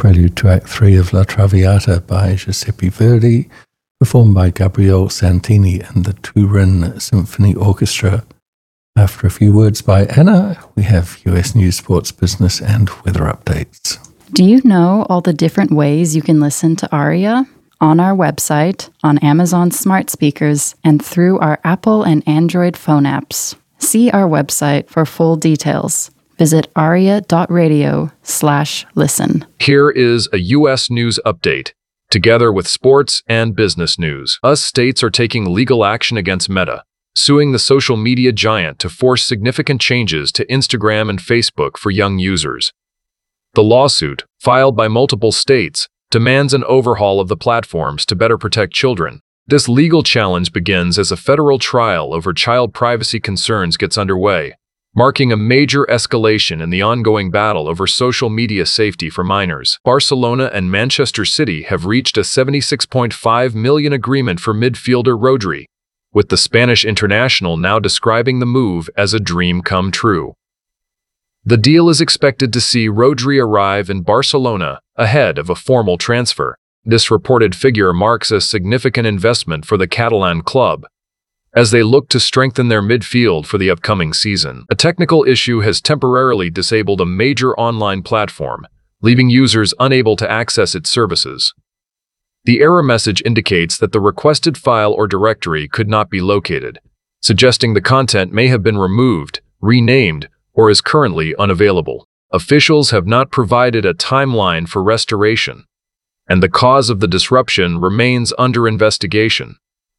prelude to Act 3 of La Traviata by Giuseppe Verdi, performed by Gabriele Santini and the Turin Symphony Orchestra. After a few words by Anna, we have US News, Sports, Business, and Weather updates. Do you know all the different ways you can listen to ARIA? On our website, on Amazon smart speakers, and through our Apple and Android phone apps. See our website for full details. Visit aria.radio/listen. Here is a U.S. news update. Together with sports and business news, US states are taking legal action against Meta, suing the social media giant to force significant changes to Instagram and Facebook for young users. The lawsuit, filed by multiple states, demands an overhaul of the platforms to better protect children. This legal challenge begins as a federal trial over child privacy concerns gets underway, marking a major escalation in the ongoing battle over social media safety for minors. Barcelona and Manchester City have reached a $76.5 million agreement for midfielder Rodri, with the Spanish international now describing the move as a dream come true. The deal is expected to see Rodri arrive in Barcelona ahead of a formal transfer. This reported figure marks a significant investment for the Catalan club, as they look to strengthen their midfield for the upcoming season. A technical issue has temporarily disabled a major online platform, leaving users unable to access its services. The error message indicates that the requested file or directory could not be located, suggesting the content may have been removed, renamed, or is currently unavailable. Officials have not provided a timeline for restoration, and the cause of the disruption remains under investigation.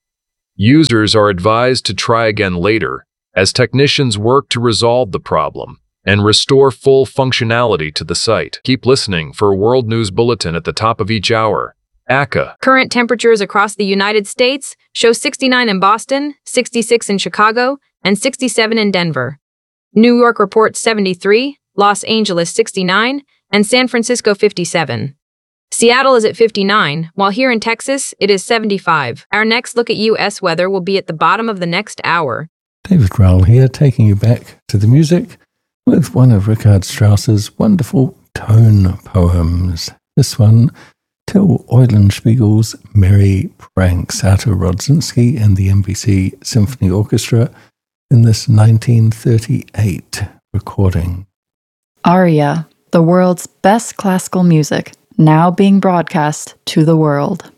Users are advised to try again later as technicians work to resolve the problem and restore full functionality to the site. Keep listening for a World News Bulletin at the top of each hour. ACA. Current temperatures across the United States show 69 in Boston, 66 in Chicago, and 67 in Denver. New York reports 73, Los Angeles 69, and San Francisco 57. Seattle is at 59, while here in Texas, it is 75. Our next look at U.S. weather will be at the bottom of the next hour. David Rowell here, taking you back to the music with one of Richard Strauss's wonderful tone poems. This one, Till Eulenspiegel's Merry Pranks, Artur Rodzinski and the NBC Symphony Orchestra in this 1938 recording. ARIA, the world's best classical music, now being broadcast to the world.